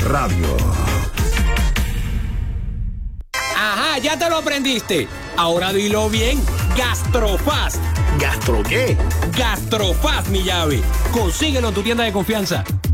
Radio. Ajá, ya te lo aprendiste. Ahora dilo bien. GastroFast. ¿Gastro qué? GastroFast, mi llave. Consíguelo en tu tienda de confianza.